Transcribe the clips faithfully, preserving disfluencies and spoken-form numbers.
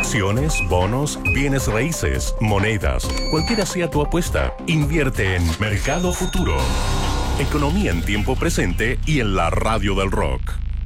Acciones, bonos, bienes raíces, monedas. Cualquiera sea tu apuesta, invierte en Mercado Futuro. Economía en tiempo presente y en la radio del rock.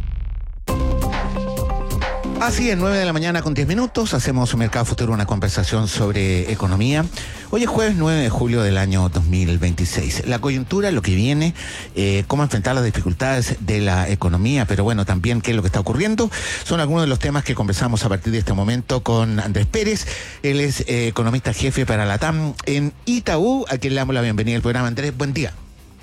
Así es, nueve de la mañana con diez minutos, hacemos Mercado Futuro, una conversación sobre economía. Hoy es jueves nueve de julio del año dos mil veintiséis. La coyuntura, lo que viene, eh, cómo enfrentar las dificultades de la economía, pero bueno, también qué es lo que está ocurriendo, son algunos de los temas que conversamos a partir de este momento con Andrés Pérez. Él es eh, economista jefe para la T A M en Itaú, a quien le damos la bienvenida al programa. Andrés, buen día.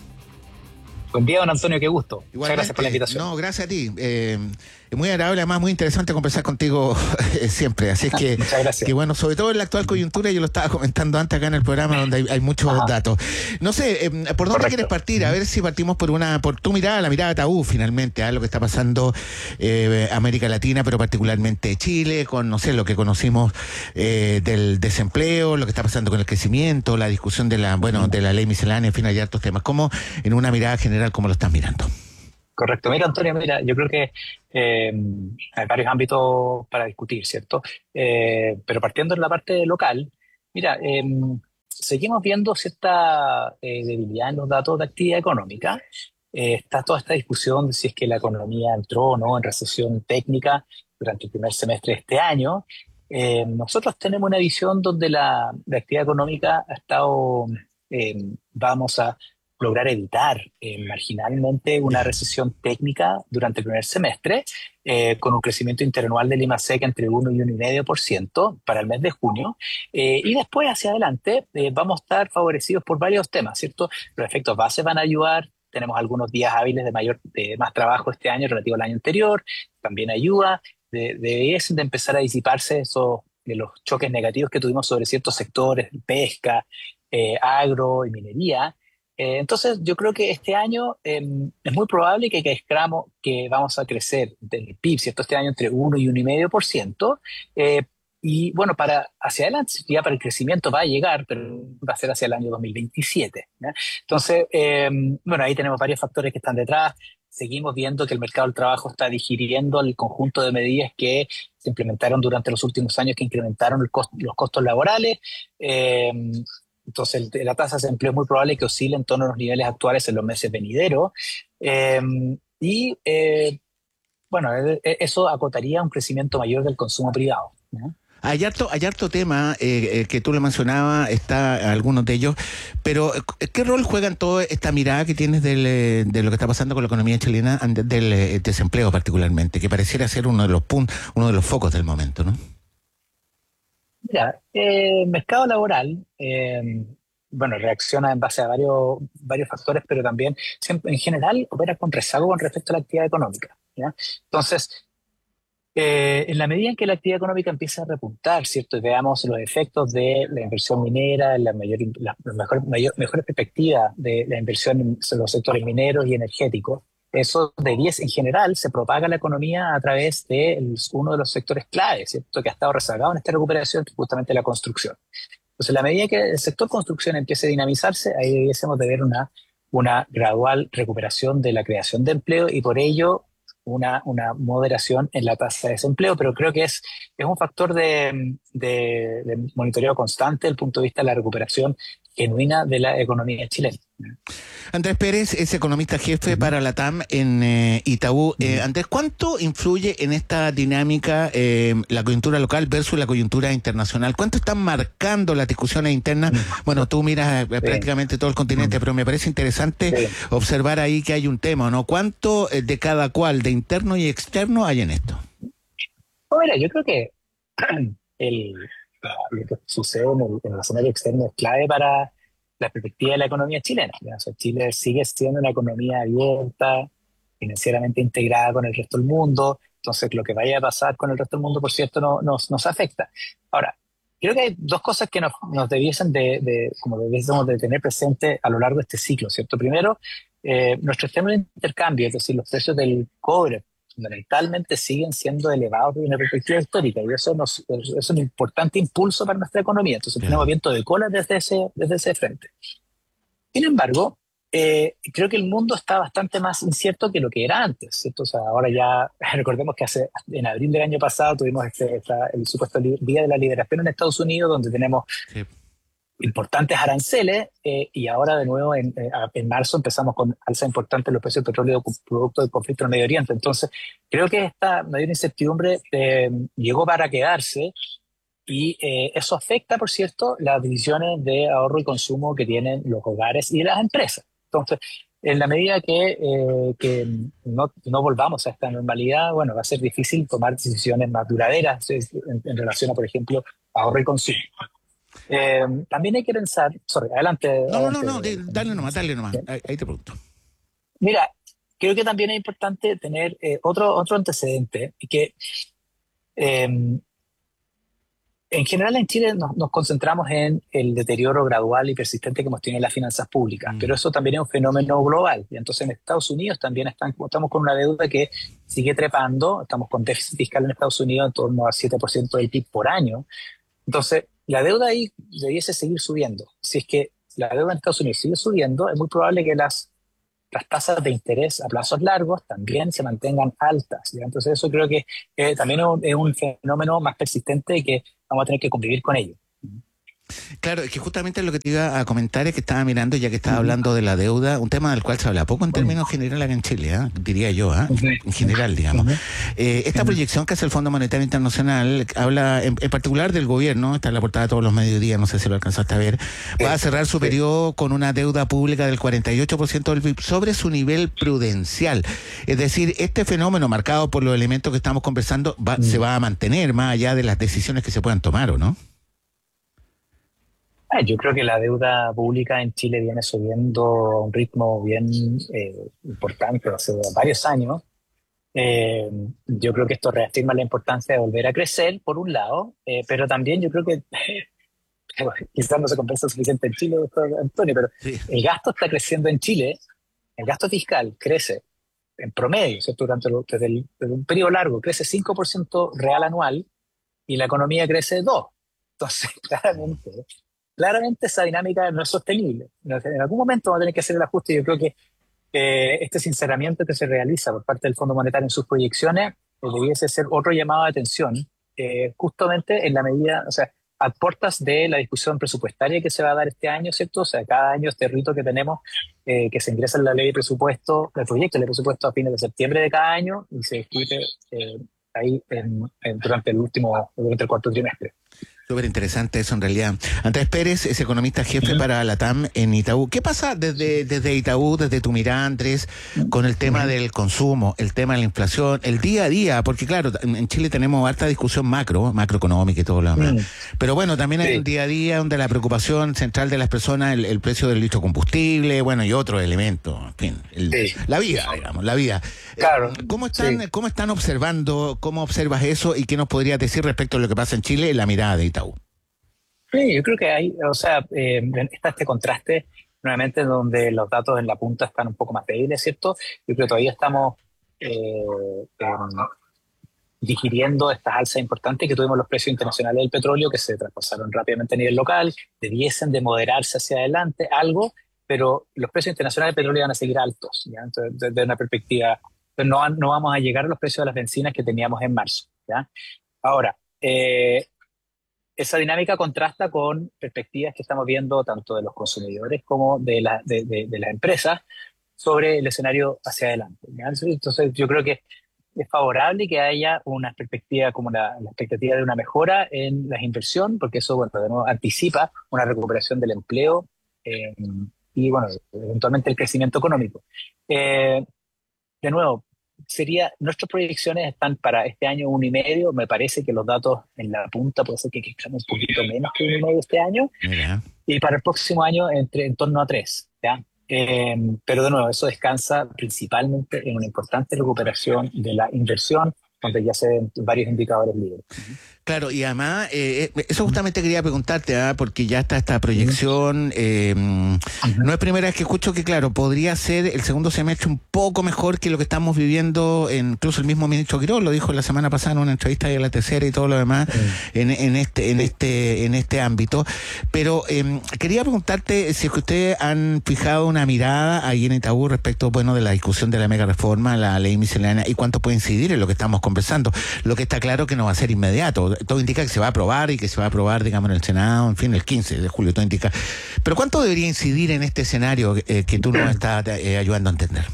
Buen día, don Antonio, qué gusto. Igualmente, muchas gracias por la invitación. No, gracias a ti. Eh, es muy agradable, además muy interesante conversar contigo siempre. Así es que, muchas gracias. Que bueno, sobre todo en la actual coyuntura, yo lo estaba comentando antes acá en el programa, donde hay, hay muchos Ajá. datos. No sé, eh, ¿por dónde Correcto. quieres partir? A ver si partimos por una, por tu mirada, la mirada de Itaú, finalmente, a lo que está pasando eh, América Latina, pero particularmente Chile, con, no sé, lo que conocimos eh, del desempleo, lo que está pasando con el crecimiento, la discusión de la, bueno, de la ley miscelánea, en fin, hay hartos temas. ¿Cómo, en una mirada general, cómo lo estás mirando? Correcto. Mira, Antonio, mira, yo creo que eh, hay varios ámbitos para discutir, ¿cierto? Eh, pero partiendo en la parte local, mira, eh, seguimos viendo cierta eh, debilidad en los datos de actividad económica. Eh, está toda esta discusión de si es que la economía entró o no en recesión técnica durante el primer semestre de este año. Eh, nosotros tenemos una visión donde la, la actividad económica ha estado, eh, vamos a lograr evitar eh, marginalmente una recesión técnica durante el primer semestre, eh, con un crecimiento interanual del I M A C entre uno y uno coma cinco por ciento para el mes de junio, eh, y después hacia adelante eh, vamos a estar favorecidos por varios temas, ¿cierto? Los efectos base van a ayudar, tenemos algunos días hábiles de mayor, de más trabajo este año relativo al año anterior, también ayuda, de, de, de empezar a disiparse esos, de los choques negativos que tuvimos sobre ciertos sectores, pesca, eh, agro y minería. Eh, entonces, yo creo que este año eh, es muy probable que, que, que vamos a crecer del P I B, ¿cierto? Este año entre uno y uno coma cinco por ciento. Eh, y bueno, para hacia adelante, ya para el crecimiento va a llegar, pero va a ser hacia el año dos mil veintisiete, ¿ya? Entonces, eh, bueno, ahí tenemos varios factores que están detrás. Seguimos viendo que el mercado del trabajo está digiriendo el conjunto de medidas que se implementaron durante los últimos años, que incrementaron el costo, los costos laborales. Eh, Entonces, el, la tasa de desempleo es muy probable que oscile en torno a los niveles actuales en los meses venideros. Eh, y, eh, bueno, eso acotaría un crecimiento mayor del consumo privado, ¿no? Hay harto, hay harto tema eh, eh, que tú le mencionabas, está algunos de ellos, pero ¿qué rol juega en toda esta mirada que tienes del, de lo que está pasando con la economía chilena, del eh, desempleo particularmente, que pareciera ser uno de los puntos, uno de los focos del momento, ¿no? Mira, el eh, mercado laboral, eh, bueno, reacciona en base a varios, varios factores, pero también siempre, en general opera con rezago con respecto a la actividad económica, ¿ya? Entonces, eh, en la medida en que la actividad económica empieza a repuntar, ¿cierto? Y veamos los efectos de la inversión minera, la mayor, la mejor, mayor, mejores perspectivas de la inversión en los sectores mineros y energéticos, eso de diez en general se propaga a la economía a través de el, uno de los sectores claves, ¿cierto? Que ha estado rezagado en esta recuperación, justamente la construcción. Entonces, a la medida que el sector construcción empiece a dinamizarse, ahí debiésemos de ver una, una gradual recuperación de la creación de empleo y por ello una, una moderación en la tasa de desempleo, pero creo que es, es un factor de, de, de monitoreo constante desde el punto de vista de la recuperación genuina de la economía chilena. Andrés Pérez es economista jefe para la T A M en eh, Itaú. Eh, Andrés, ¿cuánto influye en esta dinámica eh, la coyuntura local versus la coyuntura internacional? ¿Cuánto están marcando las discusiones internas? Bueno, tú miras eh, prácticamente todo el continente, pero me parece interesante sí. observar ahí que hay un tema, ¿no? ¿Cuánto eh, de cada cual, de interno y externo, hay en esto? Bueno, yo creo que el, lo que sucede en el, en el escenario externo es clave para la perspectiva de la economía chilena. O sea, Chile sigue siendo una economía abierta, financieramente integrada con el resto del mundo, entonces lo que vaya a pasar con el resto del mundo, por cierto, no, nos, nos afecta. Ahora, creo que hay dos cosas que nos, nos debiesen de, de, como debiésemos de tener presente a lo largo de este ciclo, ¿cierto? Primero, eh, nuestros términos de intercambio, es decir, los precios del cobre, fundamentalmente siguen siendo elevados desde una perspectiva histórica, y eso nos, es un importante impulso para nuestra economía. Entonces, tenemos viento de cola desde ese, desde ese frente. Sin embargo, Eh, creo que el mundo está bastante más incierto que lo que era antes, ¿cierto? O sea, ahora ya, recordemos que hace, en abril del año pasado tuvimos este, esta- el supuesto li- Día de la Liberación en Estados Unidos, donde tenemos Sí. importantes aranceles, eh, y ahora de nuevo en, eh, a- en marzo empezamos con alza importante en los precios del petróleo co- producto del conflicto en Medio Oriente. Entonces, creo que esta mayor incertidumbre eh, llegó para quedarse y eh, eso afecta, por cierto, las decisiones de ahorro y consumo que tienen los hogares y las empresas. Entonces, en la medida que, eh, que no, no volvamos a esta normalidad, bueno, va a ser difícil tomar decisiones más duraderas en, en relación a, por ejemplo, ahorro y consumo. Eh, también hay que pensar, sorry, adelante, No, no, no, adelante. no, de- dale nomás, dale nomás. Ahí, ahí te pregunto. Mira, creo que también es importante tener eh, otro, otro antecedente, y que eh, en general en Chile nos, nos concentramos en el deterioro gradual y persistente que hemos tenido en las finanzas públicas, Mm. pero eso también es un fenómeno global. Y entonces en Estados Unidos también están, estamos con una deuda que sigue trepando, estamos con déficit fiscal en Estados Unidos en torno al siete por ciento del P I B por año. Entonces, la deuda ahí debiese seguir subiendo. Si es que la deuda en Estados Unidos sigue subiendo, es muy probable que las, las tasas de interés a plazos largos también se mantengan altas, ¿ya? Entonces, eso creo que eh, también es un, es un fenómeno más persistente y que vamos a tener que convivir con ello. Claro, es que justamente lo que te iba a comentar es que estaba mirando, ya que estaba Ujú. hablando de la deuda, un tema del cual se habla poco en términos generales acá en Chile, ¿ah? Diría yo, ¿ah? Ujú. En general, digamos. Ujú. Eh, esta Ujú. proyección que hace el Fondo Monetario Internacional habla en, en particular del gobierno, está en la portada de todos los mediodías, no sé si lo alcanzaste a ver, va a cerrar su Sí. periodo con una deuda pública del cuarenta y ocho por ciento del P I B sobre su nivel prudencial. Es decir, este fenómeno marcado por los elementos que estamos conversando va- se Mm. va a mantener más allá de las decisiones que se puedan tomar, ¿o no? Ah, Yo creo que la deuda pública en Chile viene subiendo a un ritmo bien eh, importante hace varios años. Eh, yo creo que esto reafirma la importancia de volver a crecer, por un lado, eh, pero también yo creo que quizás no se compensa suficiente en Chile, doctor Antonio, pero Sí. el gasto está creciendo en Chile, el gasto fiscal crece en promedio, ¿cierto? Durante lo- desde, el- desde un periodo largo, crece cinco por ciento real anual y la economía crece dos por ciento. Entonces, claramente, claramente esa dinámica no es sostenible. En algún momento vamos a tener que hacer el ajuste y yo creo que eh, este sinceramiento que se realiza por parte del Fondo Monetario en sus proyecciones eh, debiese ser otro llamado de atención, eh, justamente en la medida, o sea, a puertas de la discusión presupuestaria que se va a dar este año, ¿cierto? O sea, cada año este rito que tenemos, eh, que se ingresa en la ley de presupuesto, el proyecto de ley de presupuesto a fines de septiembre de cada año y se discute eh, ahí en- en- durante el último, durante el cuarto trimestre. Súper interesante eso en realidad. Andrés Pérez es economista jefe Ujú. para la T A M en Itaú. ¿Qué pasa desde, desde Itaú, desde tu mirada, Andrés, con el tema Ujú. del consumo, el tema de la inflación, el día a día? Porque claro, en en Chile tenemos harta discusión macro, macroeconómica y todo lo demás. Mm, Pero bueno, también hay sí. un día a día donde la preocupación central de las personas, el, el precio del litro de combustible, bueno, y otros elementos, en fin, el- Sí. la vida, digamos, la vida. Eh, Claro, ¿Cómo están, sí. cómo están observando, cómo observas eso y qué nos podrías decir respecto a lo que pasa en Chile en la mirada de Itaú? Sí, yo creo que hay, o sea, eh, está este contraste nuevamente donde los datos en la punta están un poco más débiles, ¿cierto? Yo creo que todavía estamos eh, em, digiriendo estas alzas importantes que tuvimos los precios internacionales del petróleo que se traspasaron rápidamente a nivel local, debiesen de moderarse hacia adelante algo, pero los precios internacionales del petróleo van a seguir altos, ¿ya? Entonces, desde una perspectiva, pues no, no vamos a llegar a los precios de las bencinas que teníamos en marzo, ¿ya? Ahora, eh, esa dinámica contrasta con perspectivas que estamos viendo tanto de los consumidores como de, la, de, de, de las empresas sobre el escenario hacia adelante, ¿ya? Entonces yo creo que es favorable que haya una perspectiva como la, la expectativa de una mejora en la inversión, porque eso, bueno, de nuevo anticipa una recuperación del empleo eh, y, bueno, eventualmente el crecimiento económico. Eh, de nuevo, sería, nuestras proyecciones están para este año uno y medio. Me parece que los datos en la punta puede ser que crezcan un poquito menos que uno y medio este año. Mira. Y para el próximo año entre, en torno a tres, ¿ya? Eh, pero de nuevo, eso descansa principalmente en una importante recuperación de la inversión, donde ya se ven varios indicadores libres. Claro, y además, eh, eso justamente quería preguntarte, ¿ah? Porque ya está esta proyección, eh, no es primera vez que escucho que, claro, podría ser el segundo semestre un poco mejor que lo que estamos viviendo, en, incluso el mismo ministro Quirós lo dijo la semana pasada en una entrevista de la tercera y todo lo demás, en, en este en este en este ámbito, pero eh, quería preguntarte si es que ustedes han fijado una mirada ahí en Itaú respecto, bueno, de la discusión de la mega reforma, la ley miscelánea, y cuánto puede incidir en lo que estamos conversando. Lo que está claro que no va a ser inmediato. Todo indica que se va a aprobar y que se va a aprobar, digamos, en el Senado, en fin, el quince de julio, todo indica. Pero ¿cuánto debería incidir en este escenario eh, que tú nos estás eh, ayudando a entender?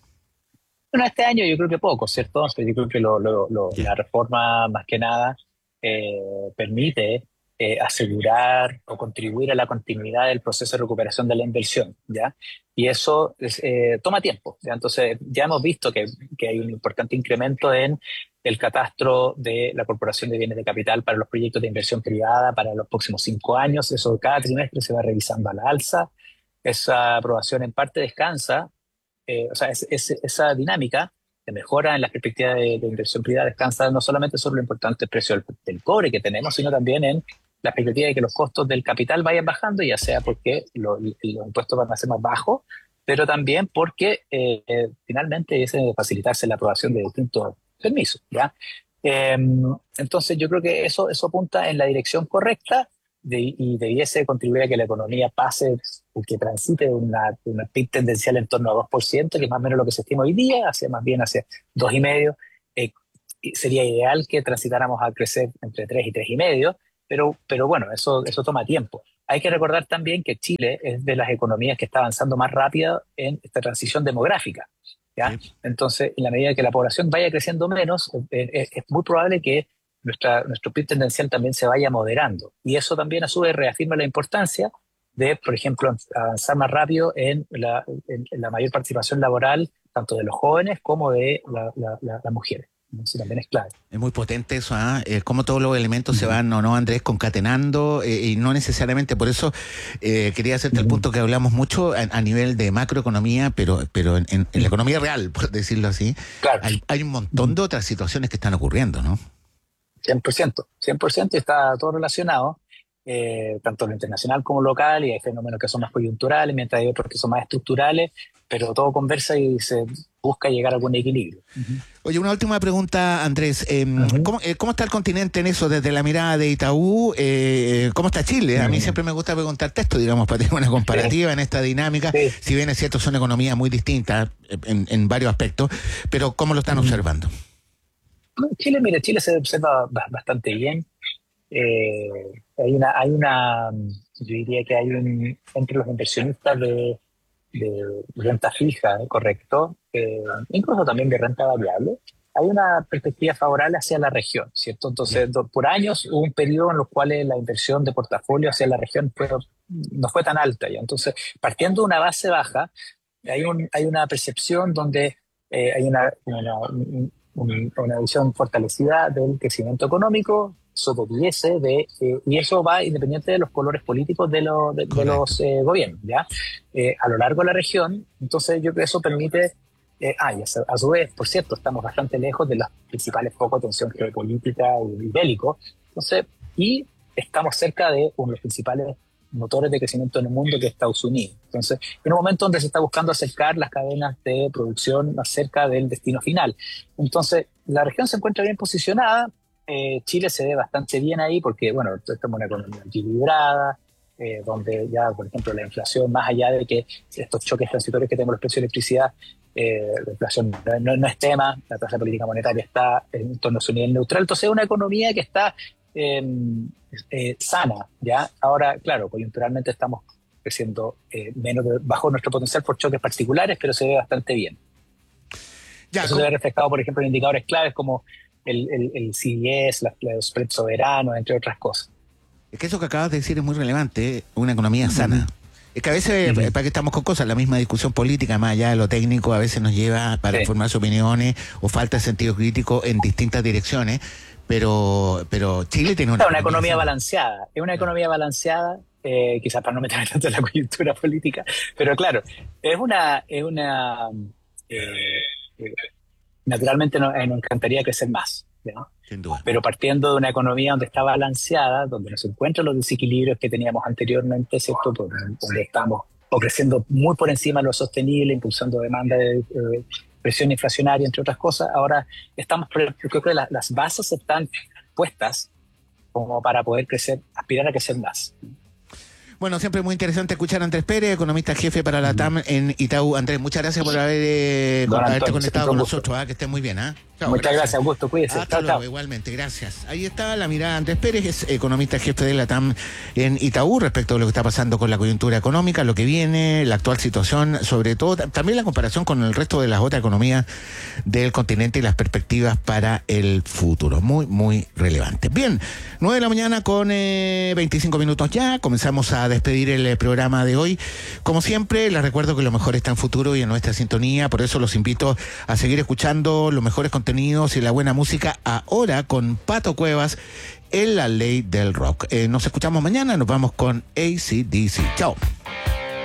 Bueno, este año yo creo que poco, ¿cierto? Yo creo que lo, lo, lo, yeah. la reforma, más que nada, eh, permite eh, asegurar o contribuir a la continuidad del proceso de recuperación de la inversión, ¿ya? Y eso eh, toma tiempo, ¿ya? Entonces, ya hemos visto que, que hay un importante incremento en el catastro de la Corporación de Bienes de Capital para los proyectos de inversión privada para los próximos cinco años. Eso cada trimestre se va revisando a la alza. Esa aprobación en parte descansa, eh, o sea, es, es, esa dinámica de mejora en la perspectiva de, de inversión privada descansa no solamente sobre lo importante precio del, del cobre que tenemos, sino también en la perspectiva de que los costos del capital vayan bajando, ya sea porque lo, los impuestos van a ser más bajos, pero también porque eh, eh, finalmente es facilitarse la aprobación de distintos permiso, ¿ya? Eh, entonces yo creo que eso, eso apunta en la dirección correcta de, y debiese contribuir a que la economía pase, que transite una, una P I B tendencial en torno a dos por ciento, que es más o menos lo que se estima hoy día, hacia más bien hacia dos coma cinco por ciento. Eh, sería ideal que transitáramos a crecer entre tres y tres coma cinco por ciento, pero, pero bueno, eso, eso toma tiempo. Hay que recordar también que Chile es de las economías que está avanzando más rápido en esta transición demográfica, ¿ya? Sí. Entonces, en la medida que la población vaya creciendo menos, eh, eh, es muy probable que nuestra, nuestro P I B tendencial también se vaya moderando. Y eso también a su vez reafirma la importancia de, por ejemplo, avanzar más rápido en la, en, en la mayor participación laboral, tanto de los jóvenes como de la, la, la, las mujeres. Eso también es clave. Es muy potente eso, ¿ah? ¿eh? Cómo todos los elementos uh-huh. se van, ¿o no, Andrés? Concatenando, eh, y no necesariamente, por eso eh, quería hacerte uh-huh. el punto que hablamos mucho a, a nivel de macroeconomía, pero pero en, en, en la economía real, por decirlo así, claro. hay, hay un montón uh-huh. de otras situaciones que están ocurriendo, ¿no? cien por ciento, cien por ciento está todo relacionado, eh, tanto lo internacional como local, y hay fenómenos que son más coyunturales, mientras hay otros que son más estructurales, pero todo conversa y se busca llegar a algún equilibrio. Uh-huh. Oye, una última pregunta, Andrés. Eh, uh-huh. ¿cómo, eh, ¿Cómo está el continente en eso desde la mirada de Itaú? Eh, ¿Cómo está Chile? Uh-huh. A mí siempre me gusta preguntarte esto, digamos, para tener una comparativa sí. en esta dinámica. Sí. Si bien es cierto, son economías muy distintas en, en varios aspectos, pero ¿cómo lo están uh-huh. observando? Chile, mira, Chile se observa bastante bien. Eh, hay una, hay una, yo diría que hay un, entre los inversionistas de de renta fija, ¿eh? Correcto, eh, incluso también de renta variable, hay una perspectiva favorable hacia la región, ¿cierto? Entonces, do, por años hubo un periodo en los cuales la inversión de portafolio hacia la región fue, no fue tan alta, ¿ya? Entonces, partiendo de una base baja, hay, un, hay una percepción donde eh, hay una, una, un, un, una visión fortalecida del crecimiento económico, sobrevillese de, eh, y eso va independiente de los colores políticos de, lo, de, de los eh, gobiernos, ¿ya? Eh, a lo largo de la región, entonces yo creo que eso permite, eh, ah, y a, a su vez, por cierto, estamos bastante lejos de los principales focos de tensión geopolítica y, y bélico, entonces, y estamos cerca de uno de los principales motores de crecimiento en el mundo, que es Estados Unidos. Entonces, en un momento donde se está buscando acercar las cadenas de producción más cerca del destino final. Entonces, la región se encuentra bien posicionada. Eh, Chile se ve bastante bien ahí porque, bueno, estamos en una economía equilibrada, eh, donde ya, por ejemplo, la inflación, más allá de que estos choques transitorios que tenemos los precios de electricidad, eh, la inflación no, no es tema, la tasa de política monetaria está en torno a su nivel neutral, entonces es una economía que está eh, eh, sana, ¿ya? Ahora, claro, coyunturalmente estamos creciendo eh, menos de, bajo nuestro potencial por choques particulares, pero se ve bastante bien. Ya, Eso ¿cómo? se ve reflejado, por ejemplo, en indicadores claves como el, el, el C D S, los spreads soberanos, entre otras cosas. Es que eso que acabas de decir es muy relevante, ¿eh? Una economía sana. Uh-huh. Es que a veces, uh-huh. para que estamos con cosas, la misma discusión política, más allá de lo técnico, a veces nos lleva para sí. formarse opiniones o falta de sentido crítico en distintas direcciones, pero pero Chile tiene una, es una economía, economía balanceada, es una economía balanceada, eh, quizás para no meterme tanto en la coyuntura política, pero claro, es una, es una eh, eh, naturalmente nos, nos encantaría crecer más, ¿no? Sin duda. Pero partiendo de una economía donde está balanceada, donde no se encuentran los desequilibrios que teníamos anteriormente, ¿cierto? Donde estamos o creciendo muy por encima de lo sostenible, impulsando demanda de eh, presión inflacionaria, entre otras cosas. Ahora estamos, creo que las, las bases están puestas como para poder crecer, aspirar a crecer más. Bueno, siempre muy interesante escuchar a Andrés Pérez, economista jefe para la T A M en Itaú. Andrés, muchas gracias por haber, eh, con, haberte conectado con nosotros. ¿eh? Que estés muy bien. ¿eh? Chao, muchas gracias, Augusto. Cuídese. Hasta chao, luego, chao. igualmente. Gracias. Ahí está la mirada de Andrés Pérez, es economista jefe de la T A M en Itaú, respecto a lo que está pasando con la coyuntura económica, lo que viene, la actual situación, sobre todo, también la comparación con el resto de las otras economías del continente y las perspectivas para el futuro. Muy, muy relevante. Bien, nueve de la mañana con eh, veinticinco minutos ya. Comenzamos a despedir el eh, programa de hoy. Como siempre, les recuerdo que lo mejor está en futuro y en nuestra sintonía, por eso los invito a seguir escuchando los mejores contenidos y la buena música ahora con Pato Cuevas en La Ley del Rock. Eh, nos escuchamos mañana, nos vamos con A C D C. Chao.